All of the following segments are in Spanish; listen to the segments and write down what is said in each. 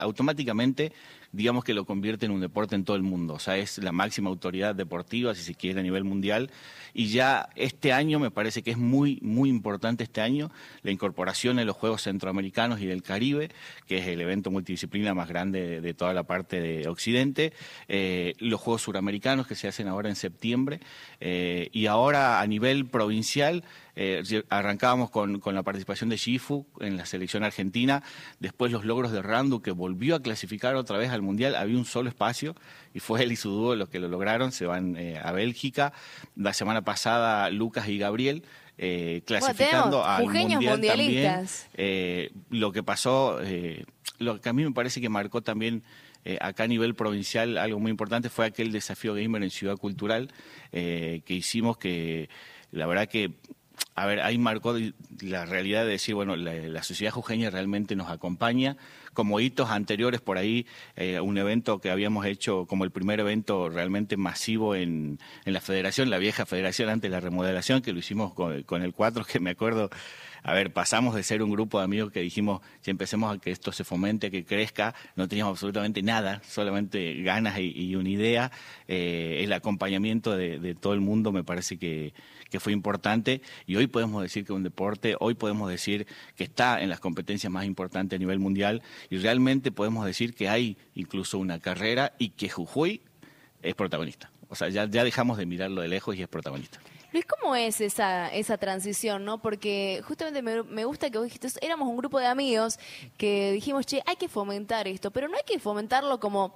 automáticamente, digamos que lo convierte en un deporte en todo el mundo. O sea, es la máxima autoridad deportiva, si se quiere, a nivel mundial. Y ya este año me parece que es muy, muy importante este año la incorporación en los Juegos Centroamericanos y del Caribe, que es el evento multidisciplina más grande de toda la parte de Occidente, los Juegos Suramericanos que se hacen ahora en septiembre, y ahora a nivel provincial arrancábamos con la participación de Shifu en la selección argentina, después los logros de Randu, que volvió a clasificar otra vez al Mundial, había un solo espacio y fue él y su dúo los que lo lograron, se van a Bélgica. La semana pasada Lucas y Gabriel clasificando al Mundial también. Lo que pasó, lo que a mí me parece que marcó también acá a nivel provincial algo muy importante fue aquel desafío gamer en Ciudad Cultural que hicimos, que la verdad que a ver, ahí marcó la realidad de decir, bueno, la sociedad jujeña realmente nos acompaña. Como hitos anteriores por ahí, un evento que habíamos hecho como el primer evento realmente masivo en la federación, la vieja federación antes de la remodelación, que lo hicimos con el 4, que me acuerdo. A ver, pasamos de ser un grupo de amigos que dijimos, si empecemos a que esto se fomente, que crezca, no teníamos absolutamente nada, solamente ganas y una idea. El acompañamiento de todo el mundo me parece que fue importante, y hoy podemos decir que es un deporte, hoy podemos decir que está en las competencias más importantes a nivel mundial, y realmente podemos decir que hay incluso una carrera y que Jujuy es protagonista. O sea, ya dejamos de mirarlo de lejos y es protagonista. Luis, ¿cómo es esa transición, no? Porque justamente me gusta que vos dijiste, éramos un grupo de amigos que dijimos, che, hay que fomentar esto, pero no hay que fomentarlo como...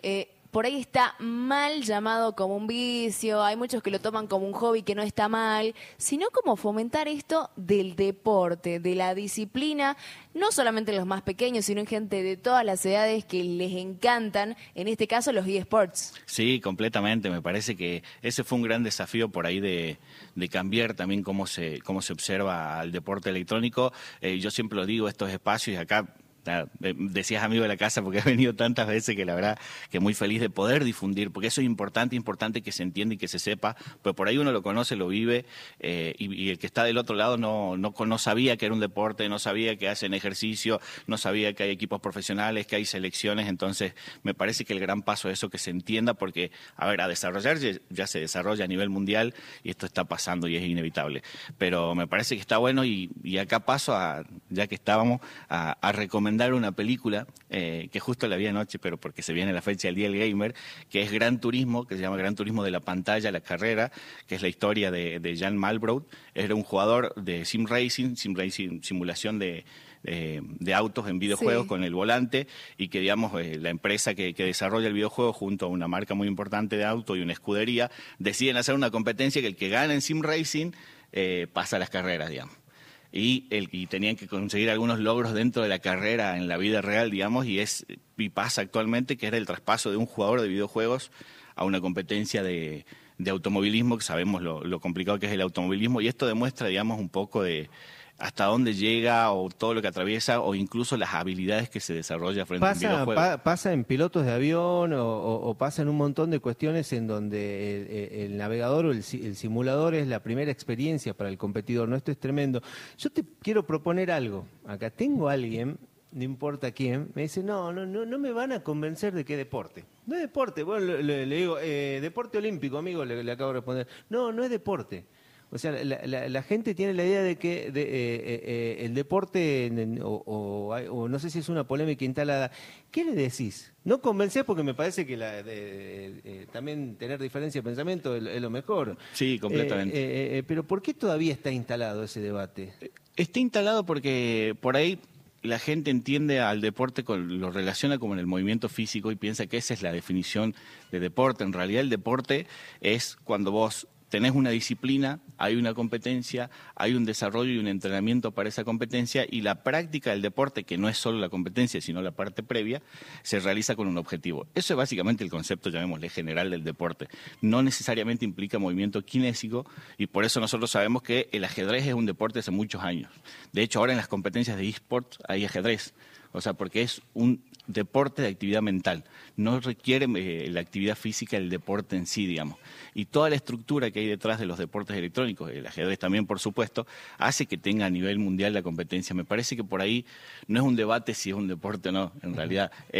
por ahí está mal llamado como un vicio, hay muchos que lo toman como un hobby que no está mal, sino como fomentar esto del deporte, de la disciplina, no solamente en los más pequeños, sino en gente de todas las edades que les encantan, en este caso los eSports. Sí, completamente, me parece que ese fue un gran desafío por ahí de cambiar también cómo se observa al deporte electrónico. Yo siempre lo digo, estos espacios acá... Decías amigo de la casa porque he venido tantas veces que la verdad que muy feliz de poder difundir, porque eso es importante que se entienda y que se sepa, pero por ahí uno lo conoce, lo vive, y el que está del otro lado no sabía que era un deporte, no sabía que hacen ejercicio, no sabía que hay equipos profesionales, que hay selecciones. Entonces me parece que el gran paso es eso, que se entienda, porque a ver, a desarrollar ya se desarrolla a nivel mundial y esto está pasando y es inevitable, pero me parece que está bueno, y acá paso ya que estábamos, a recomendar una película que justo la vi anoche, pero porque se viene la fecha del Día del Gamer, que es Gran Turismo, que se llama Gran Turismo de la pantalla, la carrera, que es la historia de Jan Malbrough. Era un jugador de sim racing, simulación de autos en videojuegos, sí, con el volante, y que digamos la empresa que desarrolla el videojuego junto a una marca muy importante de auto y una escudería deciden hacer una competencia que el que gana en sim racing pasa a las carreras, digamos. Y tenían que conseguir algunos logros dentro de la carrera en la vida real, digamos, y pasa actualmente, que era el traspaso de un jugador de videojuegos a una competencia de automovilismo, que sabemos lo complicado que es el automovilismo, y esto demuestra, digamos, un poco de hasta dónde llega, o todo lo que atraviesa, o incluso las habilidades que se desarrolla frente a un videojuego. Pasa en pilotos de avión, o pasa en un montón de cuestiones en donde el navegador o el simulador es la primera experiencia para el competidor. ¿No? Esto es tremendo. Yo te quiero proponer algo. Acá tengo a alguien, no importa quién, me dice, no me van a convencer de que deporte. No es deporte. Bueno, le digo, deporte olímpico, amigo, le acabo de responder. No es deporte. O sea, la gente tiene la idea de que el deporte, o no sé si es una polémica instalada. ¿Qué le decís? No convencés, porque me parece que también tener diferencia de pensamiento es lo mejor. Sí, completamente. Pero ¿por qué todavía está instalado ese debate? Está instalado porque por ahí la gente entiende al deporte, lo relaciona como en el movimiento físico y piensa que esa es la definición de deporte. En realidad el deporte es cuando vos tenés una disciplina, hay una competencia, hay un desarrollo y un entrenamiento para esa competencia, y la práctica del deporte, que no es solo la competencia, sino la parte previa, se realiza con un objetivo. Eso es básicamente el concepto, llamémosle, general del deporte. No necesariamente implica movimiento kinésico, y por eso nosotros sabemos que el ajedrez es un deporte hace muchos años. De hecho, ahora en las competencias de eSports hay ajedrez. O sea, porque es deporte de actividad mental, no requiere la actividad física el deporte en sí, digamos. Y toda la estructura que hay detrás de los deportes electrónicos, el ajedrez también, por supuesto, hace que tenga a nivel mundial la competencia. Me parece que por ahí no es un debate si es un deporte o no, en realidad